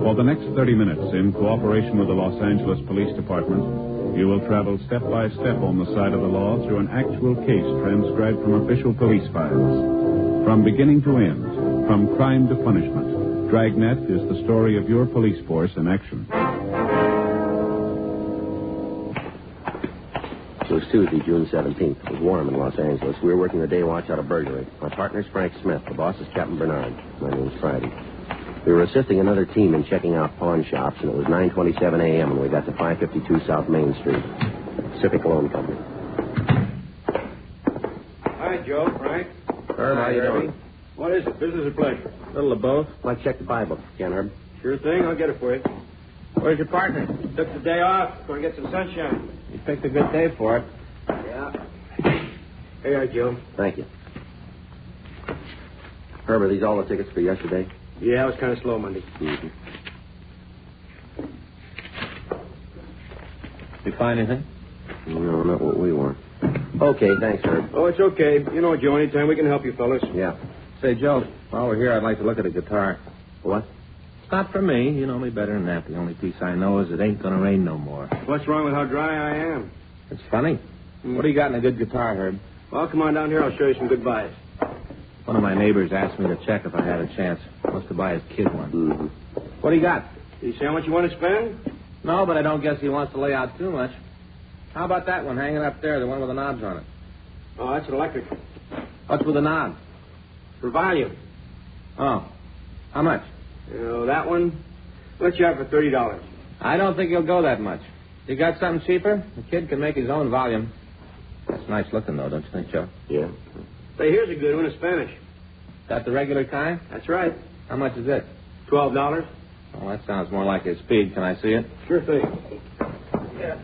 For the next 30 minutes, in cooperation with the Los Angeles Police Department, you will travel step by step on the side of the law through an actual case transcribed from official police files. From beginning to end, from crime to punishment, Dragnet is the story of your police force in action. It was Tuesday, June 17th. It was warm in Los Angeles. We were working the day watch out of burglary. My partner's Frank Smith. The boss is Captain Bernard. My name's Friday. We were assisting another team in checking out pawn shops, and it was 9:27 a.m. when we got to 552 South Main Street. Pacific Loan Company. Hi, Joe. Frank. Herb, how you doing? What is it? Business or pleasure? A little of both. Let's check the Bible, Ken, Herb. Sure thing. I'll get it for you. Where's your partner? Took the day off. Going to get some sunshine. You picked a good day for it. Yeah. Here you are, Joe. Thank you. Herb, are these all the tickets for yesterday? Yeah, it was kind of slow Monday. Mm-hmm. You find anything? No, not what we want. Okay, thanks, Herb. Oh, it's okay. You know, Joe, anytime we can help you fellas. Yeah. Say, Joe, while we're here, I'd like to look at a guitar. What? It's not for me. You know me better than that. The only piece I know is it ain't gonna rain no more. What's wrong with how dry I am? It's funny. What do you got in a good guitar, Herb? Well, come on down here. I'll show you some good buys. One of my neighbors asked me to check if I had a chance. Wants to buy his kid one. Mm-hmm. What do you got? Do you say how much you want to spend? No, but I don't guess he wants to lay out too much. How about that one hanging up there, the one with the knobs on it? Oh, that's an electric. What's with the knob? For volume. Oh. How much? You know, that one, let you have for $30. I don't think he'll go that much. You got something cheaper? The kid can make his own volume. That's nice looking, though, don't you think, Joe? Yeah. Say, here's a good one in Spanish. Got the regular kind? That's right. How much is it? $12. Oh, that sounds more like his speed. Can I see it? Sure thing. Yeah.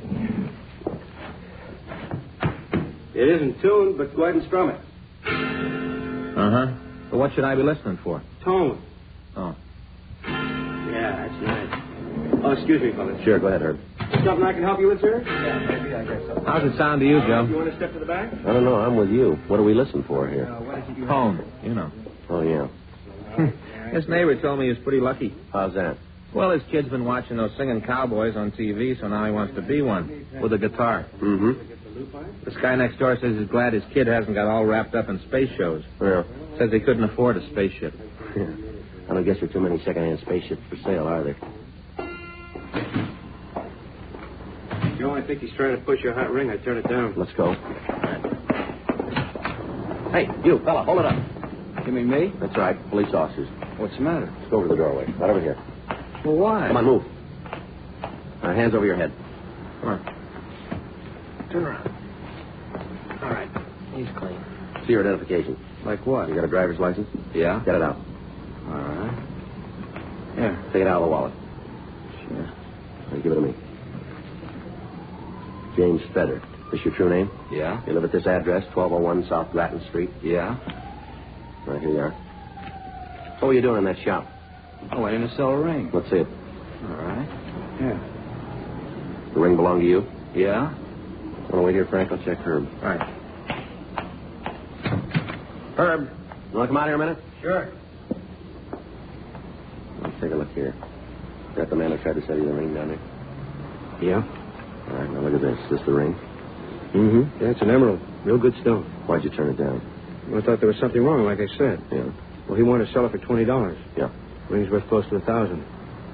It isn't tuned, but go ahead and strum it. Uh-huh. But what should I be listening for? Tone. Oh. Yeah, that's nice. Oh, excuse me, fellas. Sure, go ahead, Herb. Something I can help you with, sir? Yeah, maybe. I guess so. How's it sound to you, Joe? You want to step to the back? I don't know. I'm with you. What do we listen for here? What is it you Tone, you know. Oh, yeah. This neighbor told me he was pretty lucky. How's that? Well, his kid's been watching those singing cowboys on TV, so now he wants to be one with a guitar. Mm-hmm. This guy next door says he's glad his kid hasn't got all wrapped up in space shows. Yeah. Says he couldn't afford a spaceship. I don't guess there are too many second-hand spaceships for sale, are there? Joe, I think he's trying to push your hot ring. I turn it down. Let's go. Hey, you, fella, hold it up. You mean me? That's right, police officers. What's the matter? Let's go over to the doorway. Right over here. Well, why? Come on, move. Hands over your head. Come on. Turn around. All right. He's clean. See your identification. Like what? You got a driver's license? Yeah? Get it out. All right. Here. Take it out of the wallet. Sure. Now, give it to me. James Feder. This your true name? Yeah? You live at this address, 1201 South Grattan Street? Yeah? Right, here you are. What were you doing in that shop? Oh, I didn't sell a ring. Let's see it. All right. Here. The ring belong to you? Yeah? Want to wait here, Frank? I'll check Herb. All right. Herb, you want to come out here a minute? Sure. Let's take a look here. Got the man who tried to sell you the ring down there? Yeah? All right, now look at this. Is this the ring? Mm-hmm. Yeah, it's an emerald. Real good stone. Why'd you turn it down? Well, I thought there was something wrong, like I said. Yeah. Well, he wanted to sell it for $20. Yeah. Ring's worth close to $1,000.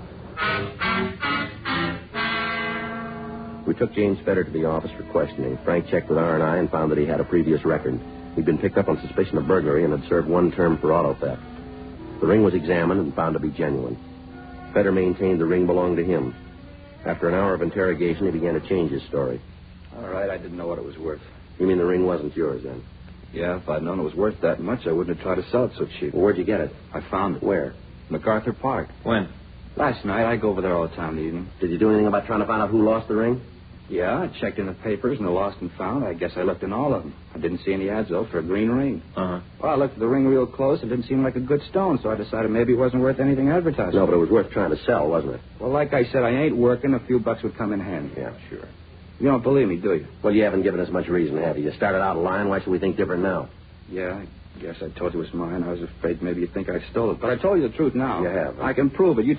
We took James Feder to the office for questioning. Frank checked with R&I and found that he had a previous record. He'd been picked up on suspicion of burglary and had served one term for auto theft. The ring was examined and found to be genuine. Feder maintained the ring belonged to him. After an hour of interrogation, he began to change his story. All right, I didn't know what it was worth. You mean the ring wasn't yours, then? Yeah, if I'd known it was worth that much, I wouldn't have tried to sell it so cheap. Well, where'd you get it? I found it. Where? MacArthur Park. When? Last night. I go over there all the time in the evening. Did you do anything about trying to find out who lost the ring? Yeah, I checked in the papers and the lost and found. I guess I looked in all of them. I didn't see any ads, though, for a green ring. Uh-huh. Well, I looked at the ring real close. It didn't seem like a good stone, so I decided maybe it wasn't worth anything advertising. No, but it was worth trying to sell, wasn't it? Well, like I said, I ain't working. A few bucks would come in handy. Yeah, sure. You don't believe me, do you? Well, you haven't given us much reason, have you? You started out lying. Why should we think different now? Yeah, I guess I told you it was mine. I was afraid maybe you'd think I stole it. But I told you the truth now. You have, huh? I can prove it. You